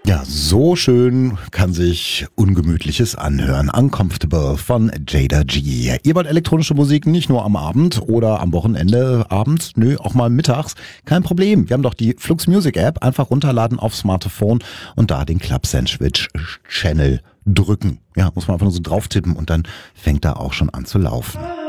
Ja, so schön kann sich Ungemütliches anhören. Uncomfortable von Jada G. Ihr wollt elektronische Musik nicht nur am Abend oder am Wochenende abends, nö, auch mal mittags. Kein Problem. Wir haben doch die Flux Music App. Einfach runterladen aufs Smartphone und da den Club Sandwich Channel drücken. Ja, muss man einfach nur so drauf tippen und dann fängt er auch schon an zu laufen.